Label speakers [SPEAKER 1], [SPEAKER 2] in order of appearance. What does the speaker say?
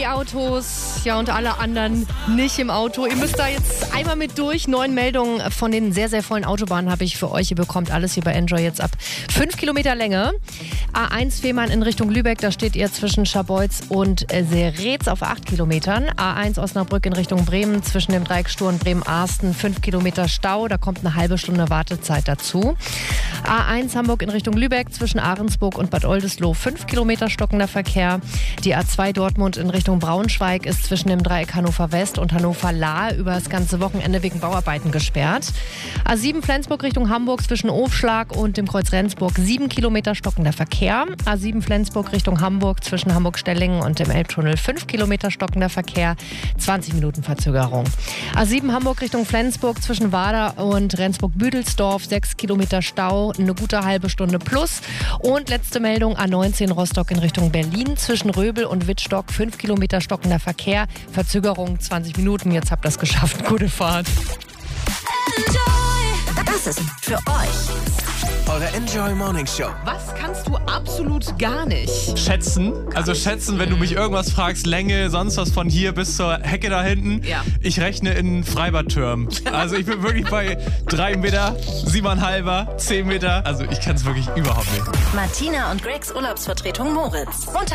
[SPEAKER 1] Die Autos, ja, und alle anderen nicht im Auto. Ihr müsst da jetzt einmal mit durch. 9 Meldungen von den sehr, sehr vollen Autobahnen habe ich für euch. Ihr bekommt alles hier bei Enjoy jetzt ab 5 Kilometer Länge. A1 Fehmarn in Richtung Lübeck, da steht ihr zwischen Scharbeutz und Seretz auf 8 Kilometern. A1 Osnabrück in Richtung Bremen zwischen dem Dreieck Stur und Bremen-Arsten 5 Kilometer Stau. Da kommt eine halbe Stunde Wartezeit dazu. A1 Hamburg in Richtung Lübeck zwischen Ahrensburg und Bad Oldesloe 5 Kilometer stockender Verkehr. Die A2 Dortmund in Richtung Braunschweig ist zwischen dem Dreieck Hannover West und Hannover Lahr über das ganze Wochenende wegen Bauarbeiten gesperrt. A7 Flensburg Richtung Hamburg zwischen Ofschlag und dem Kreuz Rendsburg 7 Kilometer stockender Verkehr. A7 Flensburg Richtung Hamburg zwischen Hamburg-Stellingen und dem Elbtunnel 5 Kilometer stockender Verkehr, 20 Minuten Verzögerung. A7 Hamburg Richtung Flensburg zwischen Wader und Rendsburg-Büdelsdorf 6 Kilometer Stau, eine gute halbe Stunde plus. Und letzte Meldung, A19 Rostock in Richtung Berlin zwischen Röbel und Wittstock 5 Kilometer stockender Verkehr, Verzögerung 20 Minuten. Jetzt habt ihr es geschafft. Gute Fahrt.
[SPEAKER 2] Das ist für euch
[SPEAKER 3] eure Enjoy Morning Show.
[SPEAKER 1] Was kannst du absolut gar nicht?
[SPEAKER 4] Schätzen. Also schätzen, wenn du mich irgendwas fragst, Länge, sonst was von hier bis zur Hecke da hinten.
[SPEAKER 1] Ja.
[SPEAKER 4] Ich rechne in Freibadtürmen. Also ich bin wirklich bei 3 Meter, 7,5, 10 Meter. Also ich kann es wirklich überhaupt nicht.
[SPEAKER 2] Martina und Gregs Urlaubsvertretung Moritz.